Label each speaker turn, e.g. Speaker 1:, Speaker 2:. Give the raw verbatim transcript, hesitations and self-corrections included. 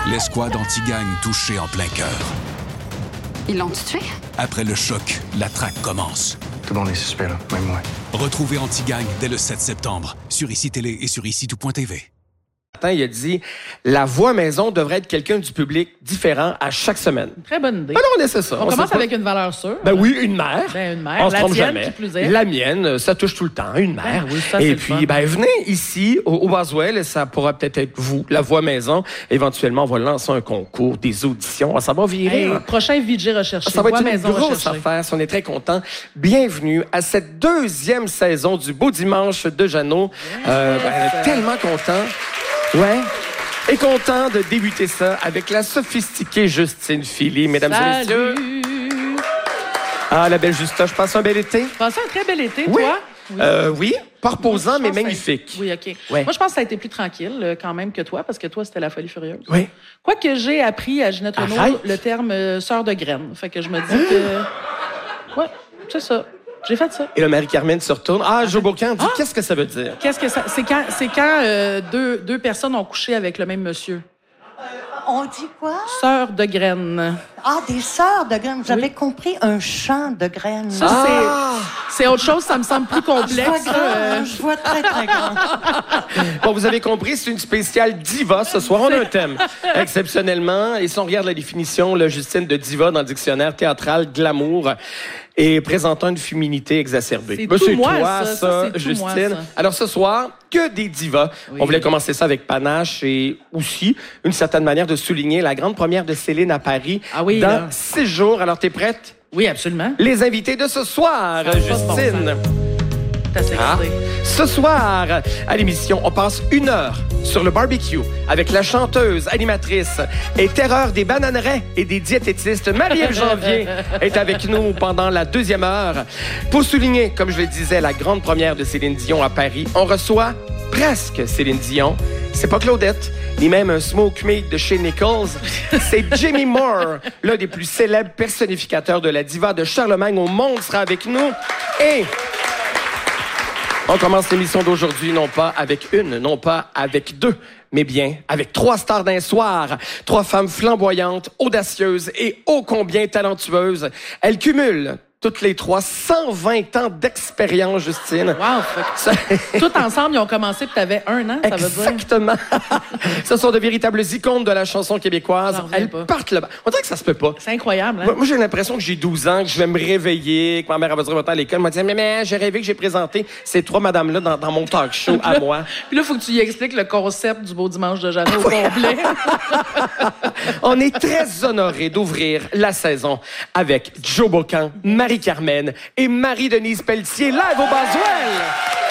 Speaker 1: L'escouade anti-gang touchée en plein cœur.
Speaker 2: Ils l'ont tué?
Speaker 1: Après le choc, la traque commence.
Speaker 3: Tout le monde est suspect, là, même moi.
Speaker 1: Retrouvez Anti-Gang dès le sept septembre sur I C I Télé et sur ici tout point T V.
Speaker 4: Il a dit « La voix maison devrait être quelqu'un du public différent à chaque semaine. »
Speaker 5: Très bonne idée.
Speaker 4: Ben non, on essaie ça.
Speaker 5: On,
Speaker 4: on
Speaker 5: commence
Speaker 4: pas.
Speaker 5: avec une valeur sûre.
Speaker 4: Ben oui, une mère.
Speaker 5: Ben une mère.
Speaker 4: On se
Speaker 5: la
Speaker 4: trompe
Speaker 5: tienne,
Speaker 4: jamais.
Speaker 5: qui plus est.
Speaker 4: La mienne, ça touche tout le temps, une mère.
Speaker 5: Ben oui, ça,
Speaker 4: et
Speaker 5: c'est
Speaker 4: puis,
Speaker 5: le fun.
Speaker 4: ben venez ici, au, au Boswell, et ça pourra peut-être être vous, la voix maison. Éventuellement, on va lancer un concours, des auditions. Ça va virer.
Speaker 5: Hey,
Speaker 4: hein.
Speaker 5: Prochain V J recherché.
Speaker 4: Ça va être
Speaker 5: voix
Speaker 4: une
Speaker 5: maison
Speaker 4: grosse
Speaker 5: recherchée.
Speaker 4: affaire. On est très contents. Bienvenue à cette deuxième saison du Beau Dimanche de Jeannot.
Speaker 5: Yes.
Speaker 4: Euh, ben, tellement content. Ouais. Et content de débuter ça avec la sophistiquée Justine Philly, mesdames
Speaker 5: Salut.
Speaker 4: et messieurs. Ah, la belle Justa, je passe un bel été.
Speaker 5: Passez un très bel été,
Speaker 4: Oui.
Speaker 5: toi?
Speaker 4: Oui, euh, oui. Pas
Speaker 5: Moi,
Speaker 4: reposant,
Speaker 5: je
Speaker 4: mais
Speaker 5: pense que ça a-
Speaker 4: magnifique.
Speaker 5: Oui, OK.
Speaker 4: Ouais.
Speaker 5: Moi, je pense que ça a été plus tranquille euh, quand même que toi, parce que toi, c'était la folie furieuse.
Speaker 4: Oui.
Speaker 5: Quoique j'ai appris à Ginette Renault
Speaker 4: Arrête.
Speaker 5: le terme euh, sœur de graine. Fait que je me dis que... Ouais, c'est ça. J'ai fait ça.
Speaker 4: Et là, Marie-Carmen se retourne. Ah, Joe Bocan dit, qu'est-ce que ça veut dire?
Speaker 5: Qu'est-ce que ça... C'est quand, c'est quand euh, deux, deux personnes ont couché avec le même monsieur.
Speaker 6: On dit quoi?
Speaker 5: Sœur de graine.
Speaker 6: Ah, des sœurs de graines. J'avais
Speaker 5: Oui.
Speaker 6: compris un champ de graines.
Speaker 5: Ça,
Speaker 4: Ah!
Speaker 5: c'est, c'est autre chose, ça me semble plus
Speaker 6: Je vois
Speaker 5: complexe.
Speaker 6: grand,
Speaker 5: euh.
Speaker 6: hein, je vois très, très grand.
Speaker 4: Bon, vous avez compris, c'est une spéciale diva ce soir. On a un thème, exceptionnellement. Et si on regarde la définition, là, Justine, de diva dans le dictionnaire théâtral, glamour, et présentant une féminité exacerbée.
Speaker 5: C'est
Speaker 4: Ben,
Speaker 5: tout moi,
Speaker 4: toi,
Speaker 5: ça.
Speaker 4: ça,
Speaker 5: Ça, c'est tout
Speaker 4: Justine.
Speaker 5: moi, ça.
Speaker 4: Alors, ce soir, que des divas.
Speaker 5: Oui.
Speaker 4: On voulait commencer ça avec panache et aussi, une certaine manière de souligner la grande première de Céline à Paris
Speaker 5: Ah oui,
Speaker 4: dans
Speaker 5: là.
Speaker 4: six jours. Alors, t'es prête?
Speaker 5: Oui, absolument.
Speaker 4: Les invités de ce soir,
Speaker 5: Ça a pas de bon
Speaker 4: Justine.
Speaker 5: T'as assez
Speaker 4: Ah.
Speaker 5: excité.
Speaker 4: Ce soir, à l'émission, on passe une heure sur le barbecue avec la chanteuse, animatrice et terreur des bananeraies et des diététistes. Marie-Ève Janvier est avec nous pendant la deuxième heure. Pour souligner, comme je le disais, la grande première de Céline Dion à Paris, on reçoit presque Céline Dion. C'est pas Claudette, ni même un smoke meat de chez Nichols. C'est Jimmy Moore, l'un des plus célèbres personnificateurs de la diva de Charlemagne au monde, sera avec nous. Et... on commence l'émission d'aujourd'hui non pas avec une, non pas avec deux, mais bien avec trois stars d'un soir. Trois femmes flamboyantes, audacieuses et ô combien talentueuses. Elles cumulent toutes les trois cent vingt ans d'expérience, Justine.
Speaker 5: Wow. Fait que
Speaker 4: Ça-
Speaker 5: tout ensemble, ils ont commencé puis t'avais un an, ça veut dire.
Speaker 4: Exactement. Ce sont de véritables icônes de la chanson québécoise.
Speaker 5: J'en reviens
Speaker 4: Elles
Speaker 5: pas.
Speaker 4: partent le bas. On dirait que ça se peut pas.
Speaker 5: C'est incroyable, hein?
Speaker 4: Moi, moi, j'ai l'impression que j'ai douze ans, que je vais me réveiller, que ma mère elle va dire va-t'en à l'école. Elle m'a dit, mais, mais j'ai rêvé que j'ai présenté ces trois madames-là dans, dans mon talk show à moi.
Speaker 5: Puis là, il faut que tu y expliques le concept du Beau Dimanche de Jeannot au complet.
Speaker 4: On est très honorés d'ouvrir la saison avec Joe Bocan, Marie-Carmen et Marie-Denise Pelletier, live au Boswell.